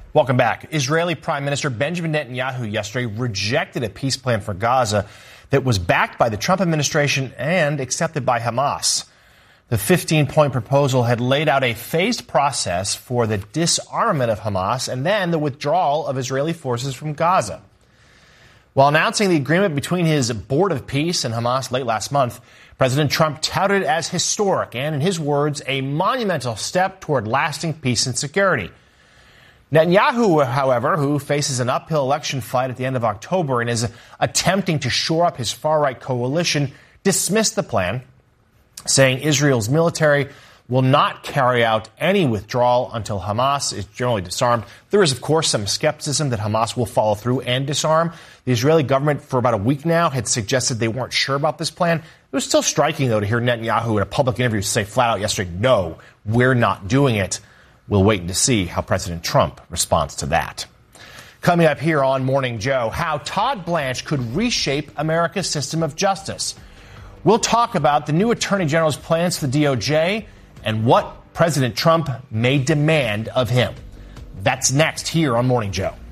Welcome back. Israeli Prime Minister Benjamin Netanyahu yesterday rejected a peace plan for Gaza that was backed by the Trump administration and accepted by Hamas. The 15-point proposal had laid out a phased process for the disarmament of Hamas and then the withdrawal of Israeli forces from Gaza. While announcing the agreement between his Board of Peace and Hamas late last month, President Trump touted it as historic and, in his words, a monumental step toward lasting peace and security. Netanyahu, however, who faces an uphill election fight at the end of October and is attempting to shore up his far-right coalition, dismissed the plan, saying Israel's military will not carry out any withdrawal until Hamas is generally disarmed. There is, of course, some skepticism that Hamas will follow through and disarm. The Israeli government, for about a week now, had suggested they weren't sure about this plan. It was still striking, though, to hear Netanyahu in a public interview say flat out yesterday, no, we're not doing it. We'll wait to see how President Trump responds to that. Coming up here on Morning Joe, how Todd Blanche could reshape America's system of justice. We'll talk about the new Attorney General's plans for the DOJ and what President Trump may demand of him. That's next here on Morning Joe.